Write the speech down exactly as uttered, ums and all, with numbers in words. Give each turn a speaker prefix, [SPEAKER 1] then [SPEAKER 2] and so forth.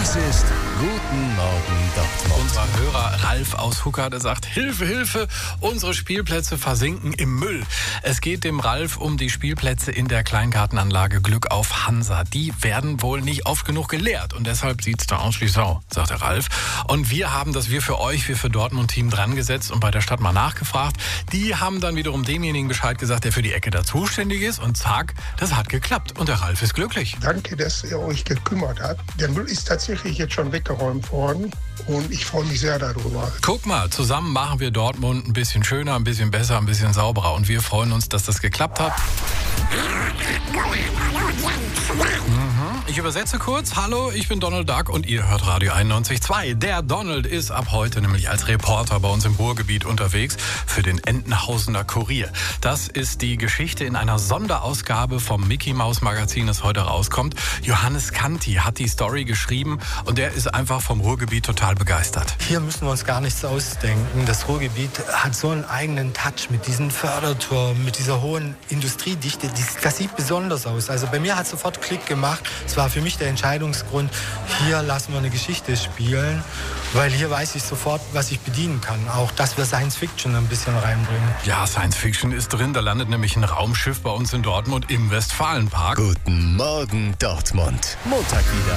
[SPEAKER 1] Das ist Guten Morgen Dortmund.
[SPEAKER 2] Unser Hörer Ralf aus Hucker, der sagt, Hilfe, Hilfe, unsere Spielplätze versinken im Müll. Es geht dem Ralf um die Spielplätze in der Kleingartenanlage Glück auf Hansa. Die werden wohl nicht oft genug geleert und deshalb sieht's da aus wie Sau, sagt der Ralf. Und wir haben das Wir für euch, wir für Dortmund-Team dran gesetzt und bei der Stadt mal nachgefragt. Die haben dann wiederum demjenigen Bescheid gesagt, der für die Ecke da zuständig ist und zack, das hat geklappt und der Ralf ist glücklich.
[SPEAKER 3] Danke, dass ihr euch gekümmert habt. Der Müll ist tatsächlich jetzt schon weggeräumt worden und ich freue mich sehr darüber.
[SPEAKER 2] Guck mal, zusammen machen wir Dortmund ein bisschen schöner, ein bisschen besser, ein bisschen sauberer und wir freuen uns, dass das geklappt hat. Ich übersetze kurz. Hallo, ich bin Donald Duck und ihr hört Radio einundneunzig Komma zwei. Der Donald ist ab heute nämlich als Reporter bei uns im Ruhrgebiet unterwegs für den Entenhausener Kurier. Das ist die Geschichte in einer Sonderausgabe vom Mickey Maus Magazin, das heute rauskommt. Johannes Kanti hat die Story geschrieben und der ist einfach vom Ruhrgebiet total begeistert.
[SPEAKER 4] Hier müssen wir uns gar nichts ausdenken. Das Ruhrgebiet hat so einen eigenen Touch mit diesen Förderturmen, mit dieser hohen Industriedichte. Das sieht besonders aus. Also bei mir hat es sofort Klick gemacht. Es war für mich der Entscheidungsgrund, hier lassen wir eine Geschichte spielen, weil hier weiß ich sofort, was ich bedienen kann. Auch, dass wir Science Fiction ein bisschen reinbringen.
[SPEAKER 2] Ja, Science Fiction ist drin. Da landet nämlich ein Raumschiff bei uns in Dortmund im Westfalenpark.
[SPEAKER 1] Guten Morgen Dortmund. Montag wieder